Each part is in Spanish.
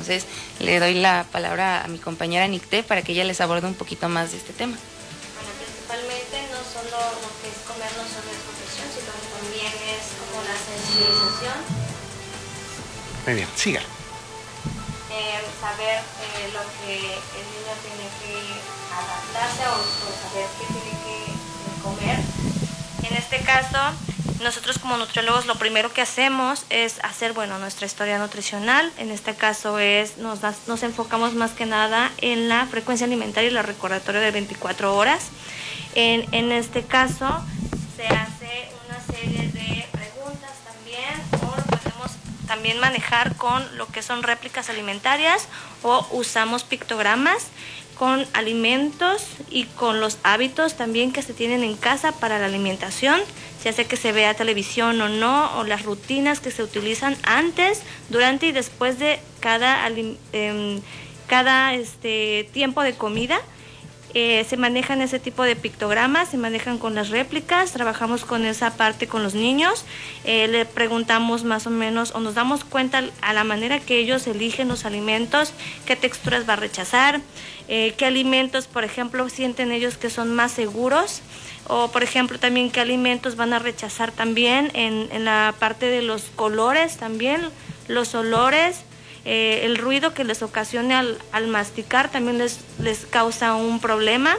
Entonces le doy la palabra a mi compañera Nicté para que ella les aborde un poquito más de este tema. Bueno, principalmente no solo lo que es comer, no solo es nutrición, sino también es como la sensibilización. Muy bien, siga. Saber lo que el niño tiene que adaptarse o saber qué tiene que comer. En este caso, nosotros como nutriólogos lo primero que hacemos es hacer, bueno, nuestra historia nutricional. En este caso nos enfocamos más que nada en la frecuencia alimentaria y el recordatorio de 24 horas. En este caso se hace una serie de preguntas también, o lo podemos también manejar con lo que son réplicas alimentarias, o usamos pictogramas con alimentos y con los hábitos también que se tienen en casa para la alimentación, ya sea que se vea televisión o no, o las rutinas que se utilizan antes, durante y después de cada tiempo de comida. Se manejan ese tipo de pictogramas, se manejan con las réplicas, trabajamos con esa parte con los niños, le preguntamos más o menos, o nos damos cuenta a la manera que ellos eligen los alimentos, qué texturas va a rechazar, qué alimentos, por ejemplo, sienten ellos que son más seguros, o por ejemplo también qué alimentos van a rechazar también en la parte de los colores también, los olores. El ruido que les ocasione al masticar también les causa un problema.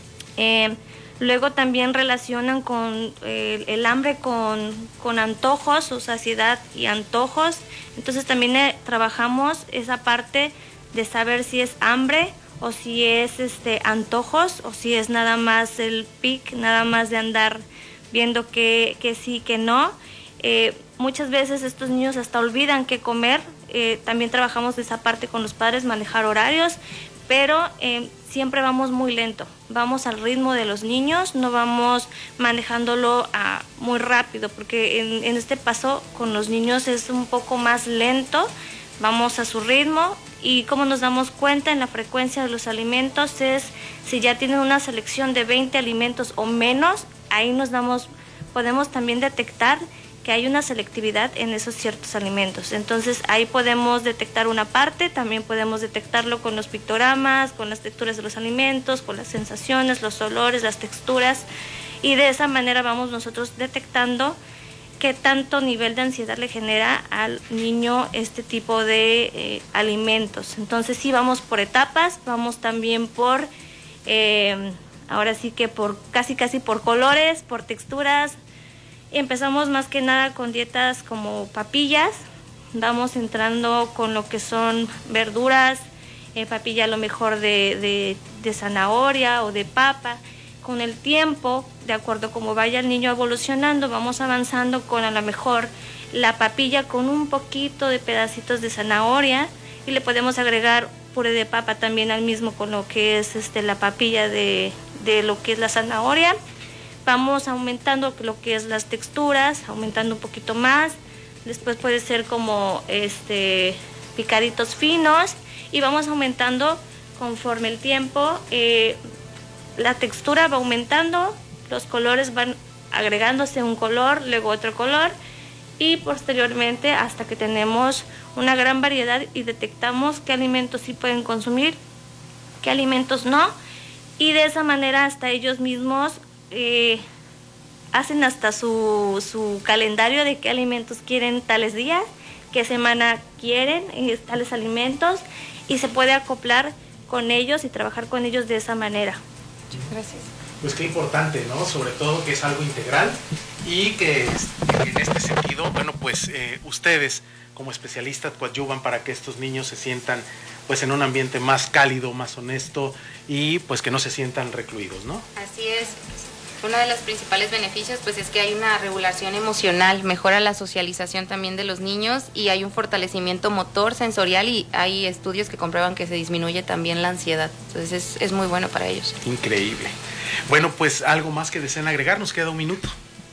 Luego también relacionan con el hambre con antojos, o saciedad y antojos. Entonces también trabajamos esa parte de saber si es hambre o si es antojos, o si es nada más el pic, nada más de andar viendo que sí, que no. Muchas veces estos niños hasta olvidan qué comer. También trabajamos esa parte con los padres, manejar horarios, pero siempre vamos muy lento, vamos al ritmo de los niños, no vamos manejándolo muy rápido, porque en este paso con los niños es un poco más lento, vamos a su ritmo. Y como nos damos cuenta en la frecuencia de los alimentos es, si ya tienen una selección de 20 alimentos o menos, ahí podemos también detectar que hay una selectividad en esos ciertos alimentos. Entonces ahí podemos detectar una parte, también podemos detectarlo con los pictogramas, con las texturas de los alimentos, con las sensaciones, los olores, las texturas, y de esa manera vamos nosotros detectando qué tanto nivel de ansiedad le genera al niño este tipo de alimentos. Entonces sí, vamos por etapas, vamos también por, ahora sí que por casi por colores, por texturas. Empezamos más que nada con dietas como papillas, vamos entrando con lo que son verduras, papilla a lo mejor de zanahoria o de papa. Con el tiempo, de acuerdo como vaya el niño evolucionando, vamos avanzando con a lo mejor la papilla con un poquito de pedacitos de zanahoria, y le podemos agregar puré de papa también al mismo con lo que es la papilla de lo que es la zanahoria. Vamos aumentando lo que es las texturas, aumentando un poquito más. Después puede ser como picaditos finos, y vamos aumentando conforme el tiempo. La textura va aumentando, los colores van agregándose un color, luego otro color, y posteriormente hasta que tenemos una gran variedad y detectamos qué alimentos sí pueden consumir, qué alimentos no, y de esa manera hasta ellos mismos hacen hasta su calendario de qué alimentos quieren tales días, qué semana quieren tales alimentos, y se puede acoplar con ellos y trabajar con ellos de esa manera. Muchas gracias. Pues qué importante, ¿no? Sobre todo que es algo integral, y que en este sentido, bueno, pues ustedes como especialistas coadyuvan para que estos niños se sientan pues en un ambiente más cálido, más honesto, y pues que no se sientan recluidos, ¿no? Así es. Uno de los principales beneficios pues es que hay una regulación emocional, mejora la socialización también de los niños, y hay un fortalecimiento motor, sensorial, y hay estudios que comprueban que se disminuye también la ansiedad. Entonces es muy bueno para ellos. Increíble. Bueno, pues algo más que deseen agregar, nos queda un minuto.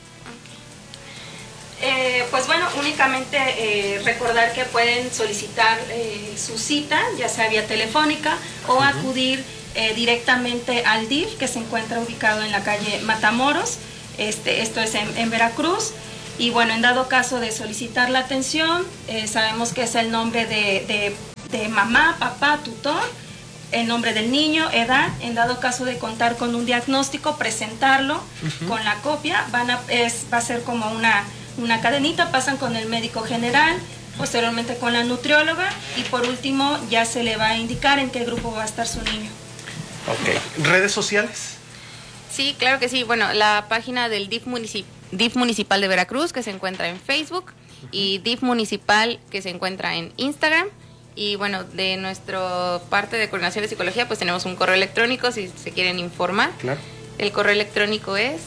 Pues bueno, únicamente recordar que pueden solicitar su cita, ya sea vía telefónica o acudir directamente al DIF, que se encuentra ubicado en la calle Matamoros, esto es en Veracruz. Y bueno, en dado caso de solicitar la atención, sabemos que es el nombre de de mamá, papá, tutor, el nombre del niño, edad, en dado caso de contar con un diagnóstico, presentarlo con la copia, va a ser como una cadenita, pasan con el médico general, posteriormente con la nutrióloga y por último ya se le va a indicar en qué grupo va a estar su niño. Ok. ¿Redes sociales? Sí, claro que sí. Bueno, la página del DIF Municipal de Veracruz, que se encuentra en Facebook, y DIF Municipal, que se encuentra en Instagram. Y bueno, de nuestra parte de coordinación de psicología, pues tenemos un correo electrónico si se quieren informar. Claro. El correo electrónico es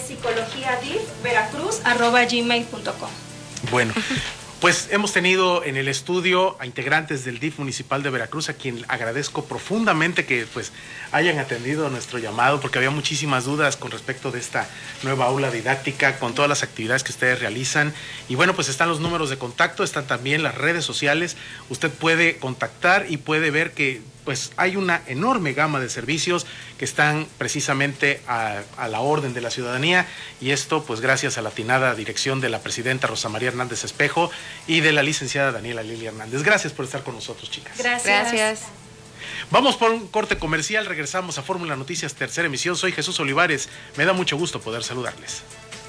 psicologiadifveracruz@gmail.com. Bueno, pues hemos tenido en el estudio a integrantes del DIF Municipal de Veracruz, a quien agradezco profundamente que pues hayan atendido nuestro llamado, porque había muchísimas dudas con respecto de esta nueva aula didáctica, con todas las actividades que ustedes realizan. Y bueno, pues están los números de contacto, están también las redes sociales. Usted puede contactar y puede ver que pues hay una enorme gama de servicios que están precisamente a la orden de la ciudadanía, y esto pues gracias a la atinada dirección de la presidenta Rosa María Hernández Espejo y de la licenciada Daniela Lili Hernández. Gracias por estar con nosotros, chicas. Gracias. Vamos por un corte comercial, regresamos a Fórmula Noticias, tercera emisión. Soy Jesús Olivares, me da mucho gusto poder saludarles.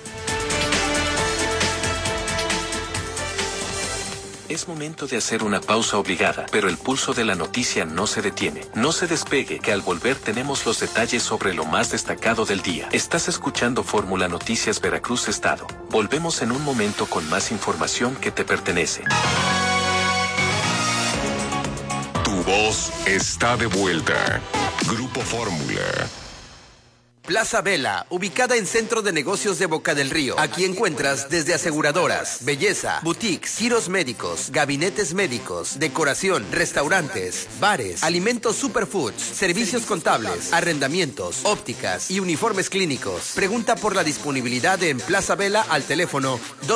Es momento de hacer una pausa obligada, pero el pulso de la noticia no se detiene. No se despegue, que al volver tenemos los detalles sobre lo más destacado del día. Estás escuchando Fórmula Noticias Veracruz Estado. Volvemos en un momento con más información que te pertenece. Tu voz está de vuelta. Grupo Fórmula. Plaza Vela, ubicada en Centro de Negocios de Boca del Río. Aquí encuentras desde aseguradoras, belleza, boutiques, giros médicos, gabinetes médicos, decoración, restaurantes, bares, alimentos superfoods, servicios contables, arrendamientos, ópticas y uniformes clínicos. Pregunta por la disponibilidad en Plaza Vela al teléfono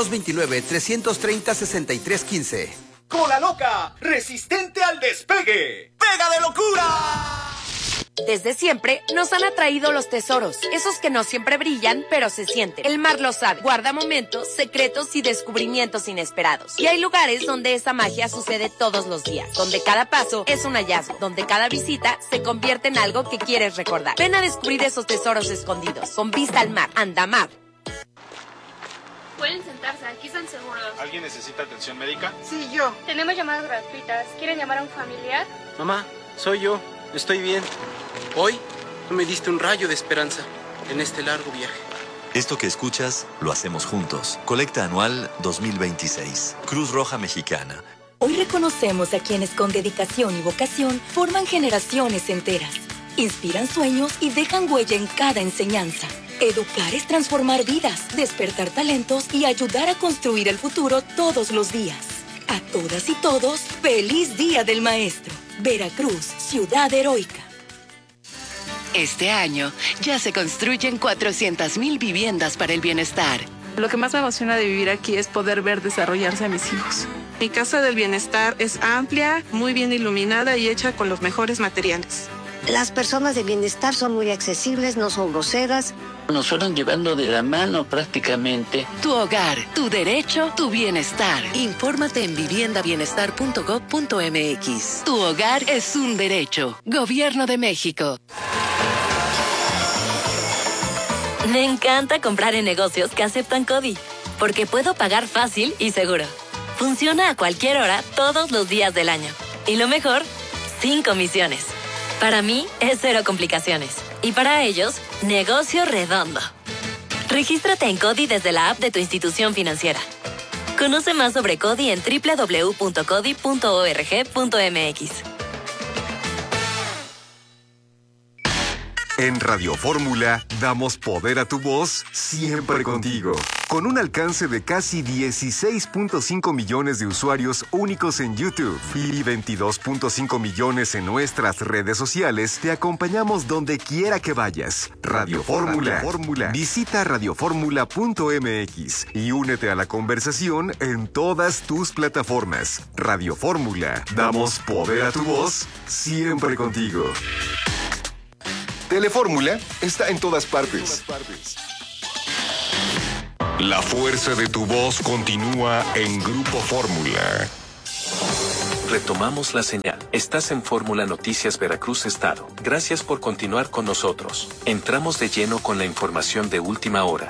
229-330-6315. Cola loca, resistente al despegue. ¡Pega de locura! Desde siempre nos han atraído los tesoros, esos que no siempre brillan, pero se sienten. El mar lo sabe, guarda momentos, secretos y descubrimientos inesperados. Y hay lugares donde esa magia sucede todos los días, donde cada paso es un hallazgo, donde cada visita se convierte en algo que quieres recordar. Ven a descubrir esos tesoros escondidos, con vista al mar, Andamar. Pueden sentarse, aquí están seguros. ¿Alguien necesita atención médica? Sí, yo. Tenemos llamadas gratuitas. ¿Quieren llamar a un familiar? Mamá, soy yo. Estoy bien. Hoy tú me diste un rayo de esperanza en este largo viaje. Esto que escuchas, lo hacemos juntos. Colecta anual 2026. Cruz Roja Mexicana. Hoy reconocemos a quienes con dedicación y vocación forman generaciones enteras, inspiran sueños y dejan huella en cada enseñanza. Educar es transformar vidas, despertar talentos y ayudar a construir el futuro todos los días. A todas y todos, ¡feliz Día del Maestro! Veracruz, ciudad heroica. Este año ya se construyen 400,000 viviendas para el bienestar. Lo que más me emociona de vivir aquí es poder ver desarrollarse a mis hijos. Mi casa del bienestar es amplia, muy bien iluminada y hecha con los mejores materiales. Las personas de bienestar son muy accesibles, no son groseras. Nos fueron llevando de la mano prácticamente. Tu hogar, tu derecho, tu bienestar. Infórmate en viviendabienestar.gov.mx. Tu hogar es un derecho. Gobierno de México. Me encanta comprar en negocios que aceptan CODI, porque puedo pagar fácil y seguro. Funciona a cualquier hora, todos los días del año. Y lo mejor, sin comisiones. Para mí, es cero complicaciones. Y para ellos, negocio redondo. Regístrate en CODI desde la app de tu institución financiera. Conoce más sobre CODI en www.codi.org.mx. En Radio Fórmula damos poder a tu voz siempre contigo. Con un alcance de casi 16.5 millones de usuarios únicos en YouTube y 22.5 millones en nuestras redes sociales, te acompañamos donde quiera que vayas. Radio Fórmula. Visita radioformula.mx y únete a la conversación en todas tus plataformas. Radio Fórmula. Damos poder a tu voz siempre contigo. Telefórmula está en todas partes. La fuerza de tu voz continúa en Grupo Fórmula. Retomamos la señal. Estás en Fórmula Noticias Veracruz Estado. Gracias por continuar con nosotros. Entramos de lleno con la información de última hora.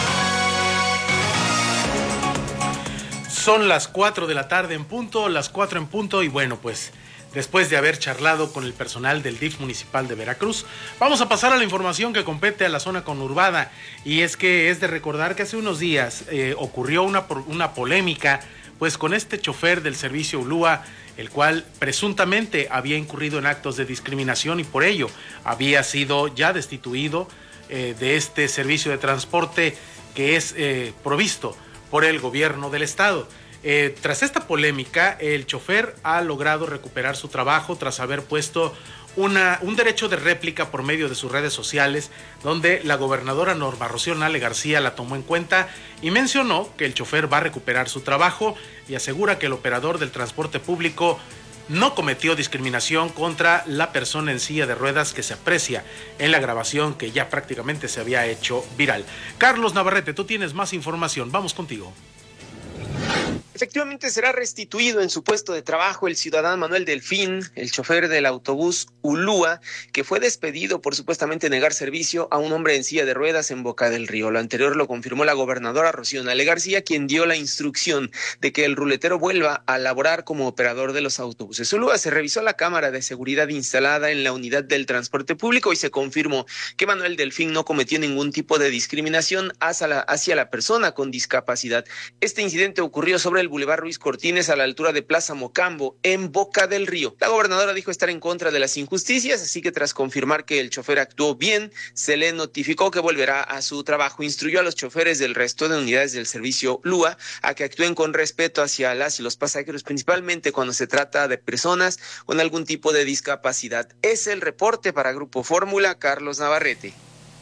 Son las 4 de la tarde en punto, las 4 en punto, y bueno, pues después de haber charlado con el personal del DIF municipal de Veracruz, vamos a pasar a la información que compete a la zona conurbada, y es que es de recordar que hace unos días ocurrió una polémica pues con este chofer del servicio Ulúa, el cual presuntamente había incurrido en actos de discriminación y por ello había sido ya destituido de este servicio de transporte que es provisto por el gobierno del estado. Tras esta polémica, el chofer ha logrado recuperar su trabajo tras haber puesto un derecho de réplica por medio de sus redes sociales, donde la gobernadora Norma Rocío Nale García la tomó en cuenta y mencionó que el chofer va a recuperar su trabajo y asegura que el operador del transporte público no cometió discriminación contra la persona en silla de ruedas que se aprecia en la grabación que ya prácticamente se había hecho viral. Carlos Navarrete, tú tienes más información, vamos contigo. Efectivamente será restituido en su puesto de trabajo el ciudadano Manuel Delfín, el chofer del autobús Ulúa, que fue despedido por supuestamente negar servicio a un hombre en silla de ruedas en Boca del Río. Lo anterior lo confirmó la gobernadora Rocío Nale García, quien dio la instrucción de que el ruletero vuelva a laborar como operador de los autobuses. Ulúa se revisó la cámara de seguridad instalada en la unidad del transporte público y se confirmó que Manuel Delfín no cometió ningún tipo de discriminación hacia la persona con discapacidad. Este incidente ocurrió sobre el Boulevard Ruiz Cortines a la altura de Plaza Mocambo, en Boca del Río. La gobernadora dijo estar en contra de las injusticias, así que tras confirmar que el chofer actuó bien, se le notificó que volverá a su trabajo. Instruyó a los choferes del resto de unidades del servicio LUA a que actúen con respeto hacia las y los pasajeros, principalmente cuando se trata de personas con algún tipo de discapacidad. Es el reporte para Grupo Fórmula, Carlos Navarrete.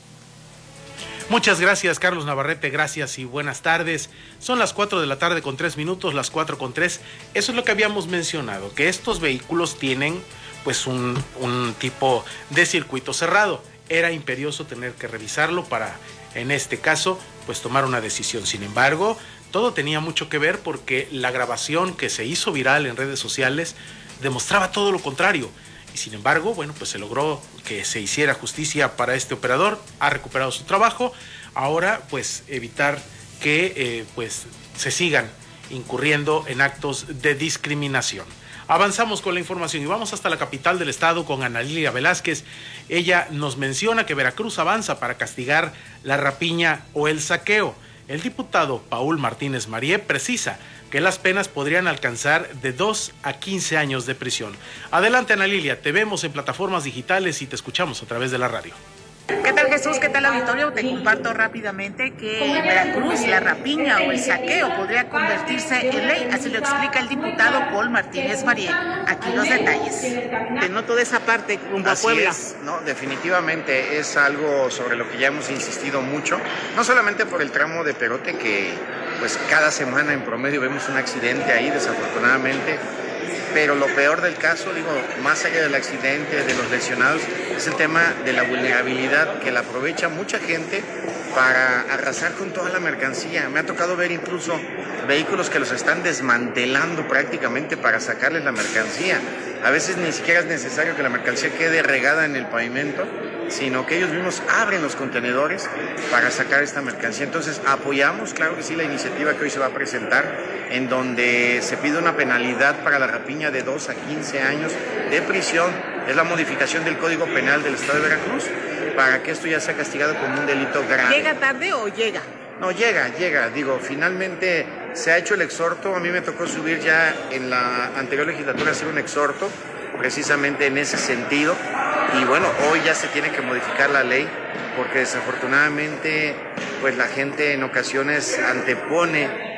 Muchas gracias, Carlos Navarrete, gracias y buenas tardes. Son las 4 de la tarde con 3 minutos, las 4:03. Eso es lo que habíamos mencionado, que estos vehículos tienen pues un tipo de circuito cerrado. Era imperioso tener que revisarlo para, en este caso, pues tomar una decisión. Sin embargo, todo tenía mucho que ver porque la grabación que se hizo viral en redes sociales demostraba todo lo contrario. Y sin embargo, bueno, pues se logró que se hiciera justicia para este operador, ha recuperado su trabajo, ahora pues evitar que pues se sigan incurriendo en actos de discriminación. Avanzamos con la información y vamos hasta la capital del estado con Ana Lilia Velázquez. Ella nos menciona que Veracruz avanza para castigar la rapiña o el saqueo. El diputado Paul Martínez Marié precisa que las penas podrían alcanzar de 2 a 15 años de prisión. Adelante, Ana Lilia, te vemos en plataformas digitales y te escuchamos a través de la radio. ¿Qué tal, Jesús? ¿Qué tal, auditorio? Te comparto rápidamente que en Veracruz la rapiña o el saqueo podría convertirse en ley, así lo explica el diputado Paul Martínez Marié. Aquí los detalles. No toda esa parte rumbo a Puebla. No, definitivamente es algo sobre lo que ya hemos insistido mucho, no solamente por el tramo de Perote, que pues cada semana en promedio vemos un accidente ahí, desafortunadamente. Pero lo peor del caso, digo, más allá del accidente, de los lesionados, es el tema de la vulnerabilidad que la aprovecha mucha gente para arrasar con toda la mercancía. Me ha tocado ver incluso vehículos que los están desmantelando prácticamente para sacarles la mercancía. A veces ni siquiera es necesario que la mercancía quede regada en el pavimento, sino que ellos mismos abren los contenedores para sacar esta mercancía. Entonces apoyamos, claro que sí, la iniciativa que hoy se va a presentar, en donde se pide una penalidad para la rapiña de 2 a 15 años de prisión. Es la modificación del Código Penal del Estado de Veracruz para que esto ya sea castigado como un delito grave. ¿Llega tarde o llega? No, llega. Digo, finalmente se ha hecho el exhorto. A mí me tocó subir ya en la anterior legislatura a hacer un exhorto precisamente en ese sentido. Y bueno, hoy ya se tiene que modificar la ley porque desafortunadamente pues la gente en ocasiones antepone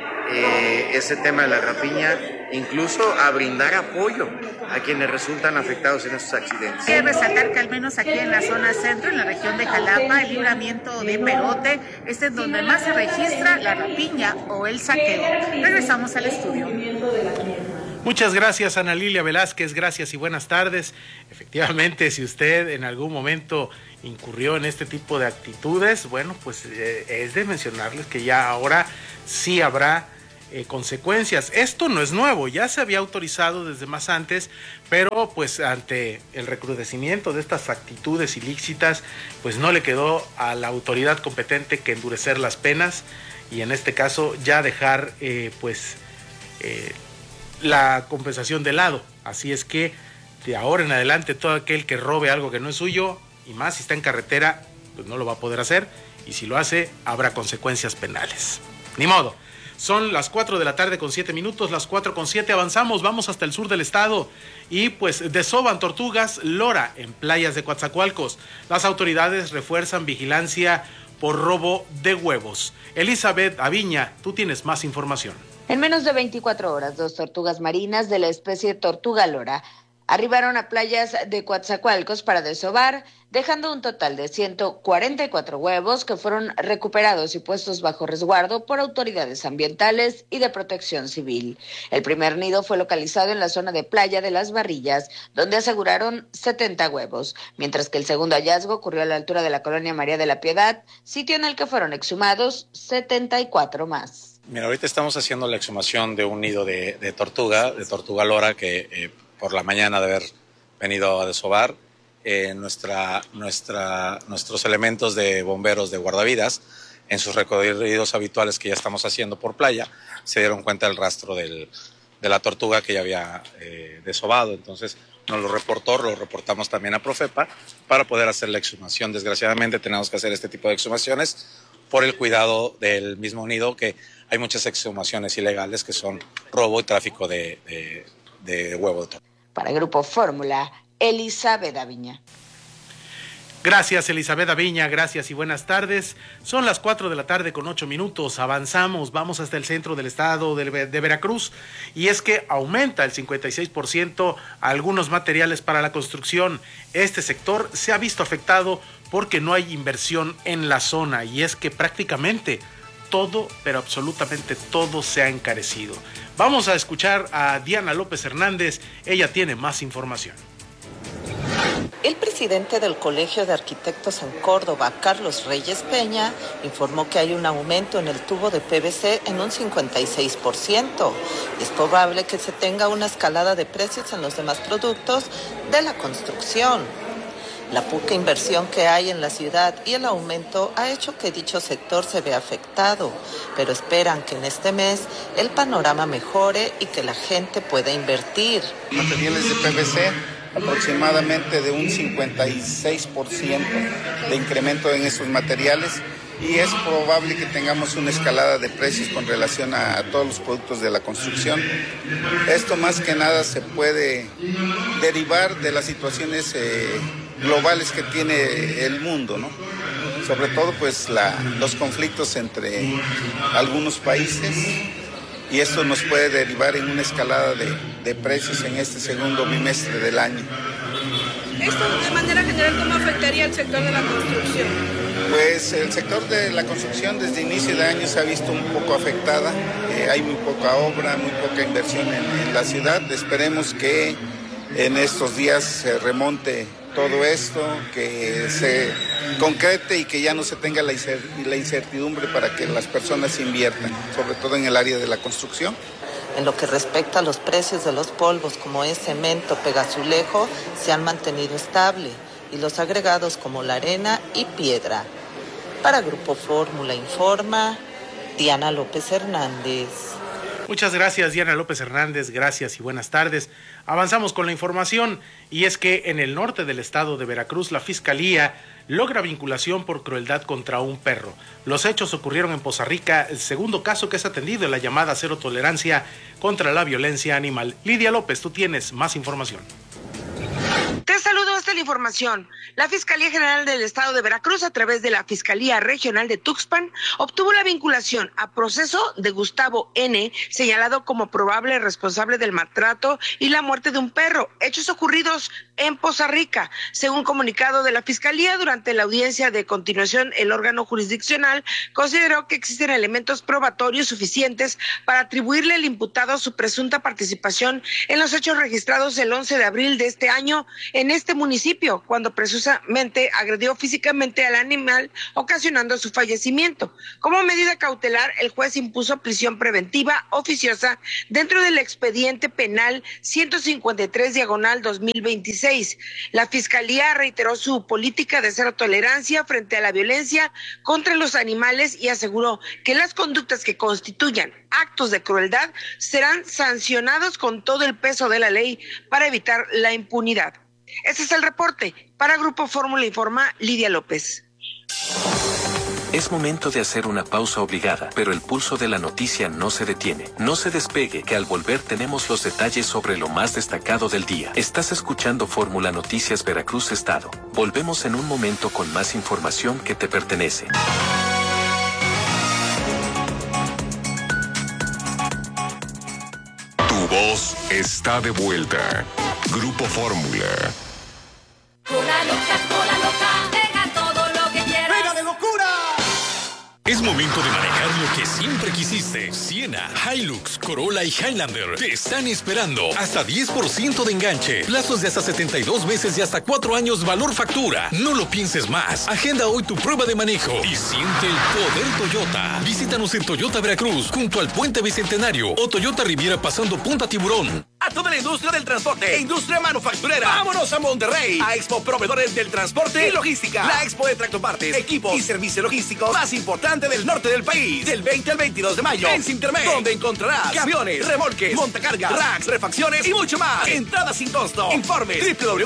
ese tema de la rapiña incluso a brindar apoyo a quienes resultan afectados en estos accidentes. Quiero resaltar que al menos aquí en la zona centro, en la región de Jalapa, el libramiento de Perote es en donde más se registra la rapiña o el saqueo. Regresamos al estudio. Muchas gracias, Ana Lilia Velázquez, gracias y buenas tardes. Efectivamente, si usted en algún momento incurrió en este tipo de actitudes, bueno, pues es de mencionarles que ya ahora sí habrá consecuencias. Esto no es nuevo, ya se había autorizado desde más antes, pero pues ante el recrudecimiento de estas actitudes ilícitas, pues no le quedó a la autoridad competente que endurecer las penas y en este caso ya dejar la compensación de lado. Así es que de ahora en adelante todo aquel que robe algo que no es suyo, y más si está en carretera, pues no lo va a poder hacer, y si lo hace habrá consecuencias penales. Ni modo. Son las 4 de la tarde con 7 minutos, las 4:07, avanzamos, vamos hasta el sur del estado y pues desoban tortugas lora en playas de Coatzacoalcos. Las autoridades refuerzan vigilancia por robo de huevos. Elizabeth Aviña, tú tienes más información. En menos de 24 horas, 2 tortugas marinas de la especie tortuga lora arribaron a playas de Coatzacoalcos para desovar, dejando un total de 144 huevos que fueron recuperados y puestos bajo resguardo por autoridades ambientales y de protección civil. El primer nido fue localizado en la zona de Playa de las Barrillas, donde aseguraron 70 huevos, mientras que el segundo hallazgo ocurrió a la altura de la colonia María de la Piedad, sitio en el que fueron exhumados 74 más. Mira, ahorita estamos haciendo la exhumación de un nido de tortuga lora que por la mañana de haber venido a desovar. Nuestros elementos de bomberos de guardavidas, en sus recorridos habituales que ya estamos haciendo por playa, se dieron cuenta del rastro de la tortuga que ya había desobado. Entonces nos lo reportamos también a Profepa para poder hacer la exhumación. Desgraciadamente tenemos que hacer este tipo de exhumaciones por el cuidado del mismo nido, que hay muchas exhumaciones ilegales que son robo y tráfico de huevo de tortuga. Para Grupo Fórmula, Elizabeth Aviña. Gracias, Elizabeth Aviña, gracias y buenas tardes. Son las 4 de la tarde con 8 minutos. Avanzamos, vamos hasta el centro del estado de Veracruz. Y es que aumenta el 56% algunos materiales para la construcción. Este sector se ha visto afectado porque no hay inversión en la zona. Y es que prácticamente todo, pero absolutamente todo se ha encarecido. Vamos a escuchar a Diana López Hernández, ella tiene más información. El presidente del Colegio de Arquitectos en Córdoba, Carlos Reyes Peña, informó que hay un aumento en el tubo de PVC en un 56%. Es probable que se tenga una escalada de precios en los demás productos de la construcción. La poca inversión que hay en la ciudad y el aumento ha hecho que dicho sector se vea afectado, pero esperan que en este mes el panorama mejore y que la gente pueda invertir. Materiales de PVC, aproximadamente de un 56% de incremento en estos materiales, y es probable que tengamos una escalada de precios con relación a todos los productos de la construcción. Esto más que nada se puede derivar de las situaciones globales que tiene el mundo, ¿no? Sobre todo pues los conflictos entre algunos países, y esto nos puede derivar en una escalada de precios en este segundo bimestre del año. ¿Esto de manera general cómo afectaría al sector de la construcción? Pues el sector de la construcción desde inicio de año se ha visto un poco afectada, hay muy poca obra, muy poca inversión en la ciudad. Esperemos que en estos días se remonte todo esto, que se concrete y que ya no se tenga la incertidumbre para que las personas inviertan, sobre todo en el área de la construcción. En lo que respecta a los precios de los polvos como es cemento, pegazulejo, se han mantenido estable, y los agregados como la arena y piedra. Para Grupo Fórmula informa Diana López Hernández. Muchas gracias, Diana López Hernández, gracias y buenas tardes. Avanzamos con la información, y es que en el norte del estado de Veracruz la Fiscalía logra vinculación por crueldad contra un perro. Los hechos ocurrieron en Poza Rica, el segundo caso que es atendido en la llamada Cero Tolerancia contra la Violencia Animal. Lidia López, tú tienes más información. Te saludo, esta es la información. La Fiscalía General del Estado de Veracruz, a través de la Fiscalía Regional de Tuxpan, obtuvo la vinculación a proceso de Gustavo N., señalado como probable responsable del maltrato y la muerte de un perro, hechos ocurridos en Poza Rica. Según comunicado de la Fiscalía, durante la audiencia de continuación, el órgano jurisdiccional consideró que existen elementos probatorios suficientes para atribuirle al imputado su presunta participación en los hechos registrados el 11 de abril de este año en en este municipio cuando presuntamente agredió físicamente al animal, ocasionando su fallecimiento. Como medida cautelar, el juez impuso prisión preventiva oficiosa dentro del expediente penal 153/2026. La Fiscalía reiteró su política de cero tolerancia frente a la violencia contra los animales y aseguró que las conductas que constituyan actos de crueldad serán sancionados con todo el peso de la ley para evitar la impunidad. Este es el reporte. Para Grupo Fórmula informa Lidia López. Es momento de hacer una pausa obligada, pero el pulso de la noticia no se detiene. No se despegue, que al volver tenemos los detalles sobre lo más destacado del día. Estás escuchando Fórmula Noticias Veracruz Estado. Volvemos en un momento con más información que te pertenece. Tu voz está de vuelta. Grupo Fórmula. Cola loca, deja todo lo que quieras. ¡Venga de locura! Es momento de manejar lo que siempre quisiste. Siena, Hilux, Corolla y Highlander te están esperando. Hasta 10% de enganche. Plazos de hasta 72 meses y hasta 4 años valor factura. No lo pienses más. Agenda hoy tu prueba de manejo y siente el poder Toyota. Visítanos en Toyota Veracruz, junto al Puente Bicentenario o Toyota Riviera pasando Punta Tiburón. A toda la industria del transporte e industria manufacturera. ¡Vámonos a Monterrey! A Expo Proveedores del Transporte y Logística. La Expo de tractopartes, equipos y servicios logísticos más importante del norte del país. Del 20 al 22 de mayo en Sintermex, donde encontrarás camiones, remolques, montacargas, racks, refacciones y mucho más. Entrada sin costo. Informe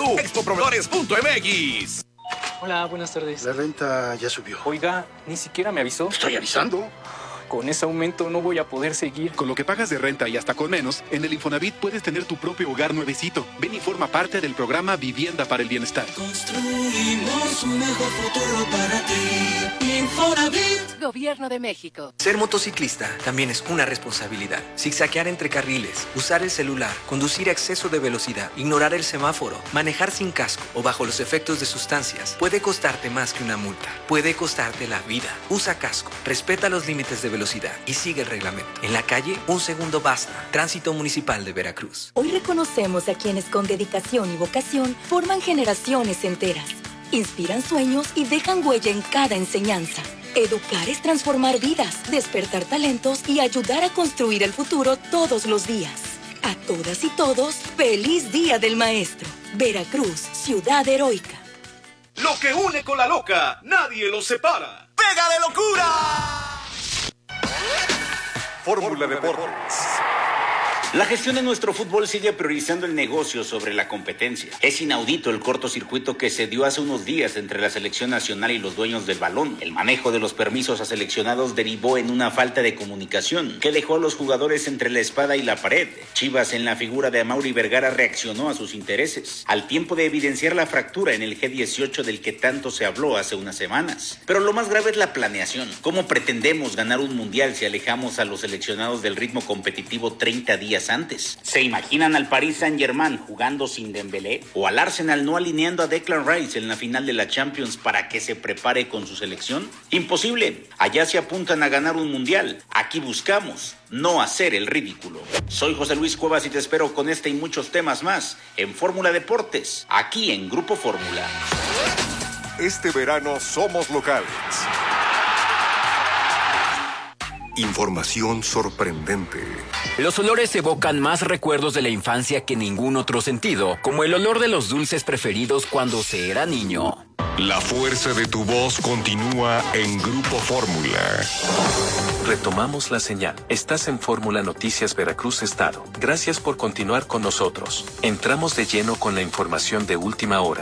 www.expoproveedores.mx. Hola, buenas tardes. La renta ya subió. Oiga, ni siquiera me avisó. Estoy avisando. Con ese aumento no voy a poder seguir. Con lo que pagas de renta y hasta con menos, en el Infonavit puedes tener tu propio hogar nuevecito. Ven y forma parte del programa Vivienda para el Bienestar. Construimos un mejor futuro para ti. Infonavit. Gobierno de México. Ser motociclista también es una responsabilidad. Zigzaguear entre carriles, usar el celular, conducir a exceso de velocidad, ignorar el semáforo, manejar sin casco o bajo los efectos de sustancias puede costarte más que una multa. Puede costarte la vida. Usa casco, respeta los límites de velocidad y sigue el reglamento. En la calle, un segundo basta. Tránsito Municipal de Veracruz. Hoy reconocemos a quienes con dedicación y vocación forman generaciones enteras, inspiran sueños y dejan huella en cada enseñanza. Educar es transformar vidas, despertar talentos y ayudar a construir el futuro todos los días. A todas y todos, ¡feliz Día del Maestro! Veracruz, ciudad heroica. Lo que une con la loca, nadie lo separa. ¡Pega de locura! Fórmula Deportes. La gestión de nuestro fútbol sigue priorizando el negocio sobre la competencia. Es inaudito el cortocircuito que se dio hace unos días entre la selección nacional y los dueños del balón. El manejo de los permisos a seleccionados derivó en una falta de comunicación que dejó a los jugadores entre la espada y la pared. Chivas, en la figura de Amaury Vergara, reaccionó a sus intereses, al tiempo de evidenciar la fractura en el G18 del que tanto se habló hace unas semanas. Pero lo más grave es la planeación. ¿Cómo pretendemos ganar un mundial si alejamos a los seleccionados del ritmo competitivo 30 días antes? ¿Se imaginan al Paris Saint-Germain jugando sin Dembélé? ¿O al Arsenal no alineando a Declan Rice en la final de la Champions para que se prepare con su selección? Imposible. Allá se apuntan a ganar un mundial. Aquí buscamos no hacer el ridículo. Soy José Luis Cuevas y te espero con este y muchos temas más en Fórmula Deportes, aquí en Grupo Fórmula. Este verano somos locales. Información sorprendente. Los olores evocan más recuerdos de la infancia que ningún otro sentido, como el olor de los dulces preferidos cuando se era niño. La fuerza de tu voz continúa en Grupo Fórmula. Retomamos la señal. Estás en Fórmula Noticias Veracruz Estado. Gracias por continuar con nosotros. Entramos de lleno con la información de última hora.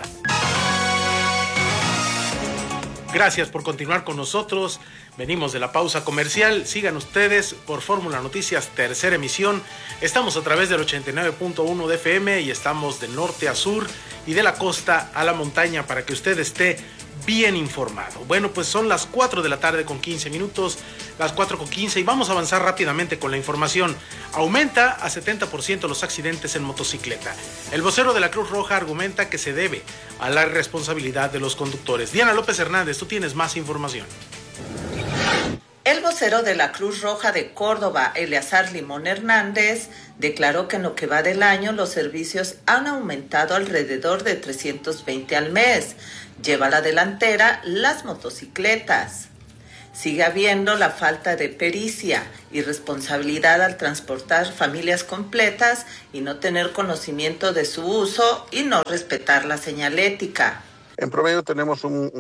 Gracias por continuar con nosotros. Venimos de la pausa comercial. Sigan ustedes por Fórmula Noticias, tercera emisión. Estamos a través del 89.1 de FM y estamos de norte a sur y de la costa a la montaña para que usted esté bien informado. Bueno, pues son las 4 de la tarde con 15 minutos, las 4:15 y vamos a avanzar rápidamente con la información. Aumenta a 70% los accidentes en motocicleta. El vocero de la Cruz Roja argumenta que se debe a la irresponsabilidad de los conductores. Diana López Hernández, tú tienes más información. El vocero de la Cruz Roja de Córdoba, Eleazar Limón Hernández, declaró que en lo que va del año los servicios han aumentado alrededor de 320 al mes. Lleva a la delantera las motocicletas. Sigue habiendo la falta de pericia y responsabilidad al transportar familias completas y no tener conocimiento de su uso y no respetar la señalética. En promedio tenemos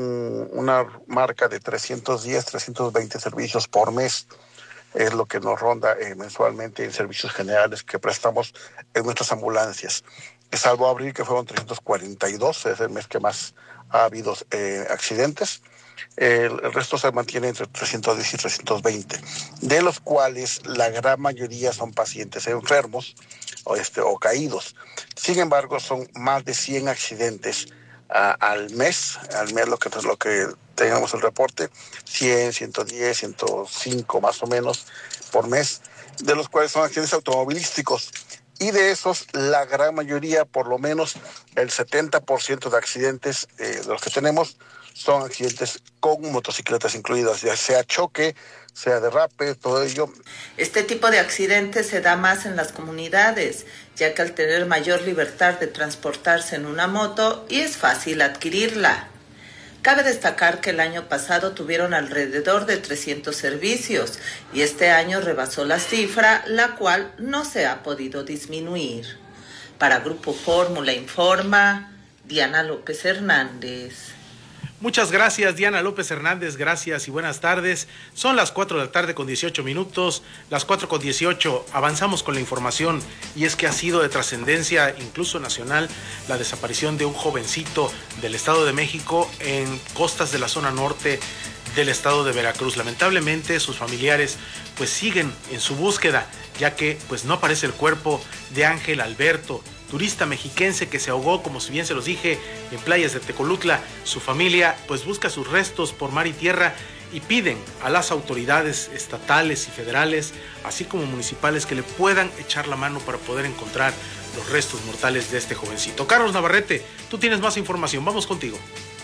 una marca de 310, 320 servicios por mes. Es lo que nos ronda mensualmente en servicios generales que prestamos en nuestras ambulancias. Salvo abril, que fueron 342, es el mes que más ha habido accidentes. El resto se mantiene entre 310 y 320, de los cuales la gran mayoría son pacientes enfermos o caídos. Sin embargo, son más de 100 accidentes al mes lo que tengamos el reporte, 100, 110, 105 más o menos por mes, de los cuales son accidentes automovilísticos. Y de esos, la gran mayoría, por lo menos el 70% de accidentes de los que tenemos, son accidentes con motocicletas incluidas, ya sea choque, sea derrape, todo ello. Este tipo de accidentes se da más en las comunidades, ya que al tener mayor libertad de transportarse en una moto y es fácil adquirirla. Cabe destacar que el año pasado tuvieron alrededor de 300 servicios y este año rebasó la cifra, la cual no se ha podido disminuir. Para Grupo Fórmula informa Diana López Hernández. Muchas gracias, Diana López Hernández, gracias y buenas tardes. Son las 4 de la tarde con 18 minutos, las 4 con 18, avanzamos con la información y es que ha sido de trascendencia, incluso nacional, la desaparición de un jovencito del Estado de México en costas de la zona norte del estado de Veracruz. Lamentablemente sus familiares pues siguen en su búsqueda, ya que pues no aparece el cuerpo de Ángel Alberto, turista mexiquense que se ahogó, como si bien se los dije, en playas de Tecolutla. Su familia pues busca sus restos por mar y tierra y piden a las autoridades estatales y federales, así como municipales, que le puedan echar la mano para poder encontrar los restos mortales de este jovencito. Carlos Navarrete, tú tienes más información, vamos contigo.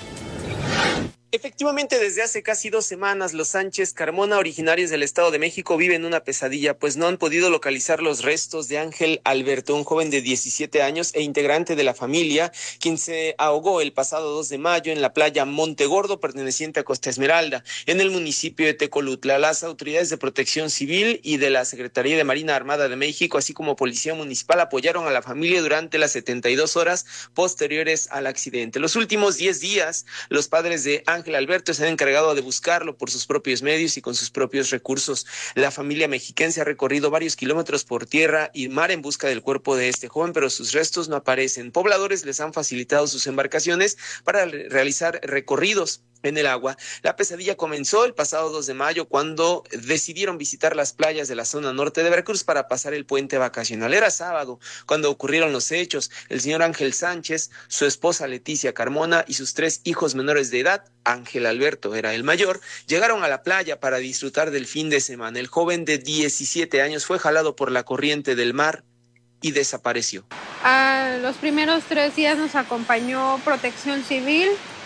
Efectivamente, desde hace casi 2 semanas, los Sánchez Carmona, originarios del Estado de México, viven una pesadilla, pues no han podido localizar los restos de Ángel Alberto, un joven de 17 años e integrante de la familia, quien se ahogó el pasado 2 de mayo en la playa Monte Gordo, perteneciente a Costa Esmeralda, en el municipio de Tecolutla. Las autoridades de Protección Civil y de la Secretaría de Marina Armada de México, así como Policía Municipal, apoyaron a la familia durante las 72 horas posteriores al accidente. Los últimos 10 días, los padres de Ángel Alberto se han encargado de buscarlo por sus propios medios y con sus propios recursos. La familia mexiquense ha recorrido varios kilómetros por tierra y mar en busca del cuerpo de este joven, pero sus restos no aparecen. Pobladores les han facilitado sus embarcaciones para realizar recorridos en el agua. La pesadilla comenzó el pasado 2 de mayo cuando decidieron visitar las playas de la zona norte de Veracruz para pasar el puente vacacional. Era sábado cuando ocurrieron los hechos. El señor Ángel Sánchez, su esposa Leticia Carmona y sus 3 hijos menores de edad, Ángel Alberto era el mayor, llegaron a la playa para disfrutar del fin de semana. El joven de 17 años fue jalado por la corriente del mar y desapareció. Los primeros 3 días nos acompañó Protección Civil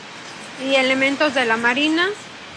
y elementos de la Marina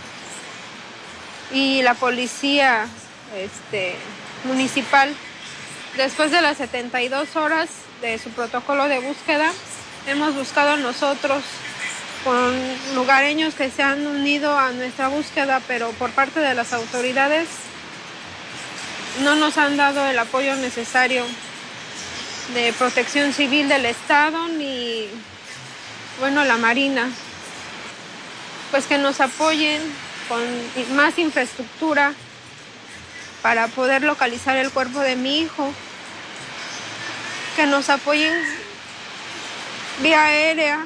y la policía municipal. Después de las 72 horas de su protocolo de búsqueda, hemos buscado nosotros con lugareños que se han unido a nuestra búsqueda, pero por parte de las autoridades no nos han dado el apoyo necesario de Protección Civil del Estado ni, la Marina. Pues que nos apoyen con más infraestructura para poder localizar el cuerpo de mi hijo, que nos apoyen vía aérea,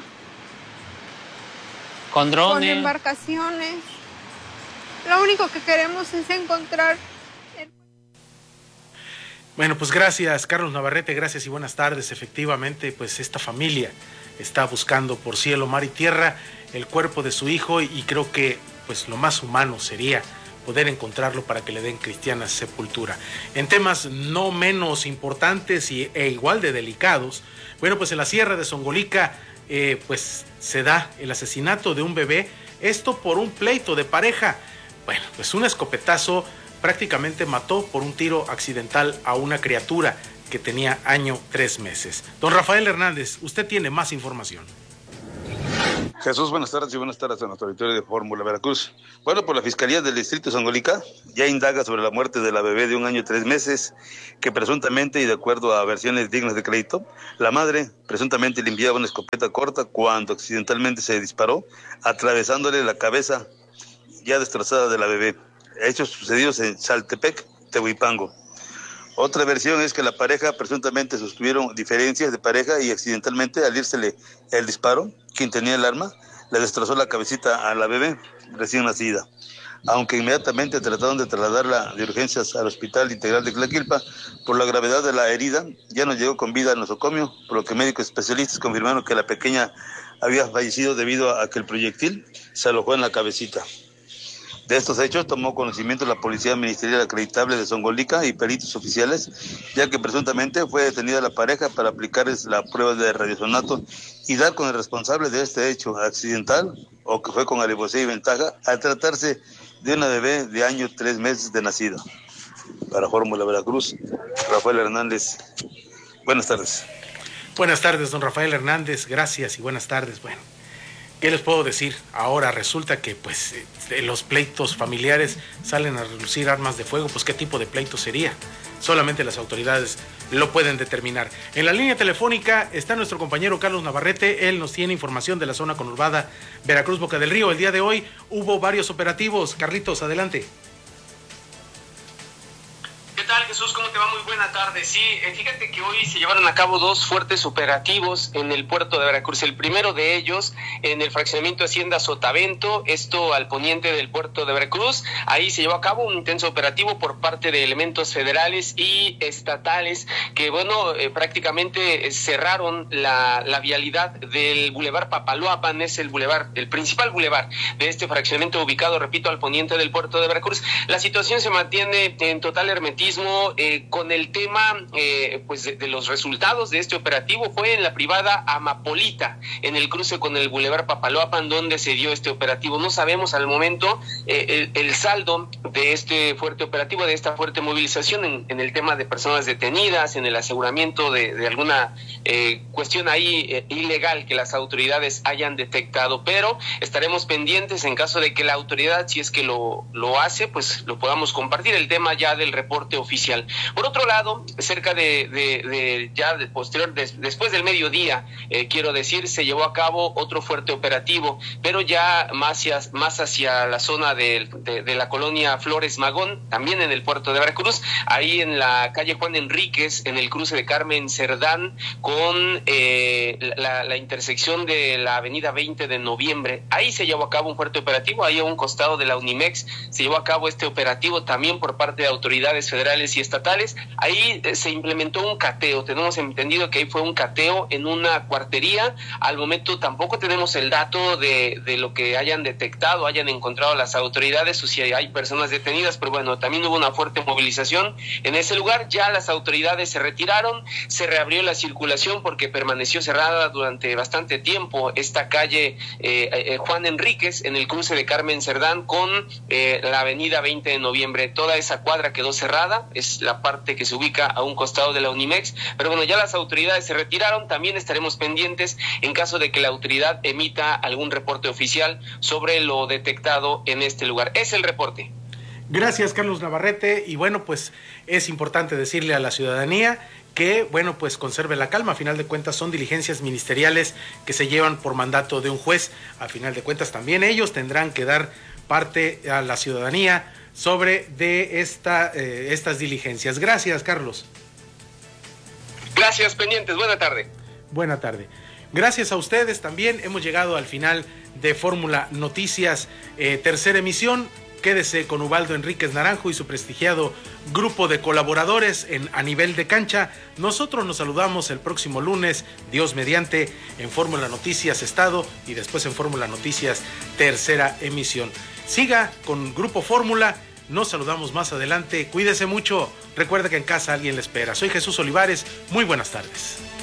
con drones, con embarcaciones. Lo único que queremos es encontrar. Bueno, pues gracias, Carlos Navarrete, gracias y buenas tardes. Efectivamente, pues esta familia está buscando por cielo, mar y tierra el cuerpo de su hijo y creo que pues lo más humano sería poder encontrarlo para que le den cristiana sepultura. En temas no menos importantes e igual de delicados, pues en la Sierra de Zongolica pues se da el asesinato de un bebé, esto por un pleito de pareja. bueno, pues un escopetazo prácticamente mató por un tiro accidental a una criatura que tenía año 3 meses. Don Rafael Hernández, usted tiene más información. Jesús, buenas tardes y buenas tardes a nuestro auditorio de Fórmula Veracruz. Bueno, pues la Fiscalía del Distrito de Songolica ya indaga sobre la muerte de la bebé de un año y 3 meses, que presuntamente, y de acuerdo a versiones dignas de crédito, la madre presuntamente le enviaba una escopeta corta cuando accidentalmente se disparó, atravesándole la cabeza ya destrozada de la bebé. Hechos sucedidos en Saltepec, Tehuipango. Otra versión es que la pareja presuntamente sostuvieron diferencias de pareja y accidentalmente, al írsele el disparo, quien tenía el arma le destrozó la cabecita a la bebé recién nacida. Aunque inmediatamente trataron de trasladarla de urgencias al Hospital Integral de Tlaquilpa, por la gravedad de la herida, ya no llegó con vida al nosocomio, por lo que médicos especialistas confirmaron que la pequeña había fallecido debido a que el proyectil se alojó en la cabecita. De estos hechos tomó conocimiento la Policía Ministerial Acreditable de Songolica y peritos oficiales, ya que presuntamente fue detenida la pareja para aplicarles la prueba de radiosonato y dar con el responsable de este hecho accidental o que fue con alevosía y ventaja al tratarse de una bebé de año 3 meses de nacida. Para Fórmula Veracruz, Rafael Hernández. Buenas tardes. Buenas tardes, don Rafael Hernández. Gracias y buenas tardes. Bueno, ¿qué les puedo decir? Ahora resulta que pues los pleitos familiares salen a relucir armas de fuego. Pues ¿qué tipo de pleito sería? Solamente las autoridades lo pueden determinar. En la línea telefónica está nuestro compañero Carlos Navarrete. Él nos tiene información de la zona conurbada Veracruz-Boca del Río. El día de hoy hubo varios operativos. Carlitos, adelante. ¿Qué tal, Jesús? ¿Cómo te va? Muy buena tarde. Sí, fíjate que hoy se llevaron a cabo 2 fuertes operativos en el puerto de Veracruz. El primero de ellos en el fraccionamiento Hacienda Sotavento, esto al poniente del puerto de Veracruz. Ahí se llevó a cabo un intenso operativo por parte de elementos federales y estatales que, bueno, prácticamente cerraron la vialidad del Boulevard Papaloapan. Es el principal bulevar de este fraccionamiento ubicado, repito, al poniente del puerto de Veracruz. La situación se mantiene en total hermetismo. Con el tema pues de los resultados de este operativo. Fue en la privada Amapolita, en el cruce con el Boulevard Papaloapan, donde se dio este operativo. No sabemos al momento el saldo de este fuerte operativo, de esta fuerte movilización en el tema de personas detenidas, en el aseguramiento de alguna cuestión ahí ilegal que las autoridades hayan detectado, pero estaremos pendientes en caso de que la autoridad, si es que lo hace, pues lo podamos compartir, el tema ya del reporte oficial. Por otro lado, cerca después del mediodía, quiero decir, se llevó a cabo otro fuerte operativo, pero ya más hacia la zona de la colonia Flores Magón, también en el puerto de Veracruz, ahí en la calle Juan Enríquez, en el cruce de Carmen Cerdán, con la intersección de la avenida 20 de noviembre. Ahí se llevó a cabo un fuerte operativo, ahí a un costado de la Unimex, se llevó a cabo este operativo también por parte de autoridades federales y estatales. Ahí se implementó un cateo. Tenemos entendido que ahí fue un cateo en una cuartería. Al momento tampoco tenemos el dato de lo que hayan detectado, hayan encontrado las autoridades o si hay personas detenidas, pero bueno, también hubo una fuerte movilización en ese lugar. Ya las autoridades se retiraron, se reabrió la circulación porque permaneció cerrada durante bastante tiempo esta calle Juan Enríquez en el cruce de Carmen Cerdán con la avenida 20 de noviembre. Toda esa cuadra quedó cerrada, es la parte que se ubica a un costado de la Unimex, pero bueno, ya las autoridades se retiraron. También estaremos pendientes en caso de que la autoridad emita algún reporte oficial sobre lo detectado en este lugar. Es el reporte. Gracias, Carlos Navarrete, y bueno, pues es importante decirle a la ciudadanía que, bueno, pues conserve la calma. A final de cuentas son diligencias ministeriales que se llevan por mandato de un juez. A final de cuentas también ellos tendrán que dar parte a la ciudadanía sobre estas diligencias. Gracias, Carlos. Gracias, pendientes. Buena tarde. Buena tarde. Gracias a ustedes también. Hemos llegado al final de Fórmula Noticias, tercera emisión. Quédese con Ubaldo Enríquez Naranjo y su prestigiado grupo de colaboradores a nivel de cancha. Nosotros nos saludamos el próximo lunes, Dios mediante, en Fórmula Noticias Estado y después en Fórmula Noticias tercera emisión. Siga con Grupo Fórmula, nos saludamos más adelante, cuídese mucho, recuerda que en casa alguien le espera. Soy Jesús Olivares, muy buenas tardes.